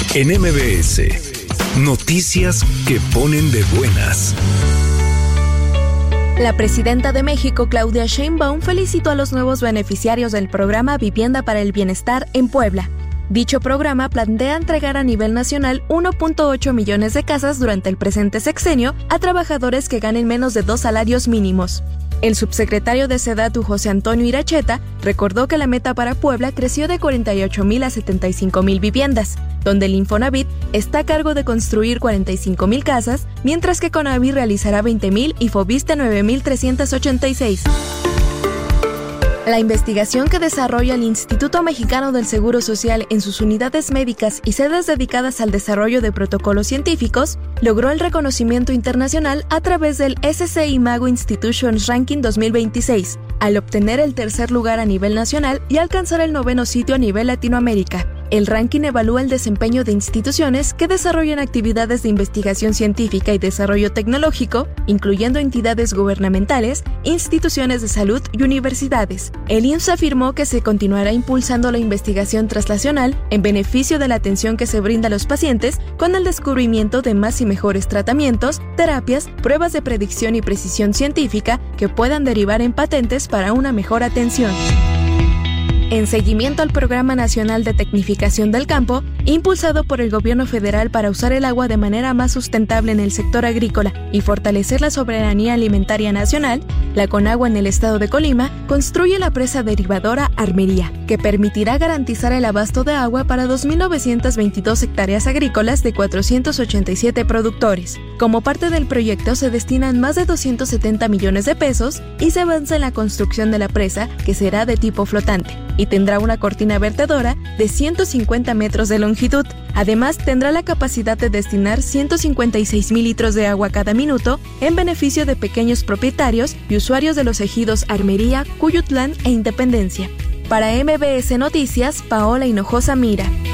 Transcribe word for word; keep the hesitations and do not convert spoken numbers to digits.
En M B S, noticias que ponen de buenas. La presidenta de México, Claudia Sheinbaum, felicitó a los nuevos beneficiarios del programa Vivienda para el Bienestar en Puebla. Dicho programa plantea entregar a nivel nacional uno punto ocho millones de casas durante el presente sexenio a trabajadores que ganen menos de dos salarios mínimos. El subsecretario de SEDATU, José Antonio Iracheta, recordó que la meta para Puebla creció de cuarenta y ocho mil a setenta y cinco mil viviendas, donde el Infonavit está a cargo de construir cuarenta y cinco mil casas, mientras que Conavi realizará veinte mil y Foviste nueve mil trescientas ochenta y seis. La investigación que desarrolla el Instituto Mexicano del Seguro Social en sus unidades médicas y sedes dedicadas al desarrollo de protocolos científicos logró el reconocimiento internacional a través del S C Imago Institutions Ranking dos mil veintiséis, al obtener el tercer lugar a nivel nacional y alcanzar el noveno sitio a nivel Latinoamérica. El ranking evalúa el desempeño de instituciones que desarrollan actividades de investigación científica y desarrollo tecnológico, incluyendo entidades gubernamentales, instituciones de salud y universidades. El I M S S afirmó que se continuará impulsando la investigación translacional en beneficio de la atención que se brinda a los pacientes con el descubrimiento de más y mejores tratamientos, terapias, pruebas de predicción y precisión científica que puedan derivar en patentes para una mejor atención. En seguimiento al Programa Nacional de Tecnificación del Campo, impulsado por el Gobierno federal para usar el agua de manera más sustentable en el sector agrícola y fortalecer la soberanía alimentaria nacional, la Conagua en el estado de Colima construye la presa derivadora Armería, que permitirá garantizar el abasto de agua para dos mil novecientas veintidós hectáreas agrícolas de cuatrocientos ochenta y siete productores. Como parte del proyecto se destinan más de doscientos setenta millones de pesos y se avanza en la construcción de la presa, que será de tipo flotante y tendrá una cortina vertedora de ciento cincuenta metros de longitud. Además, tendrá la capacidad de destinar ciento cincuenta y seis mil litros de agua cada minuto en beneficio de pequeños propietarios y usuarios de los ejidos Armería, Cuyutlán e Independencia. Para M B S Noticias, Paola Hinojosa Mira.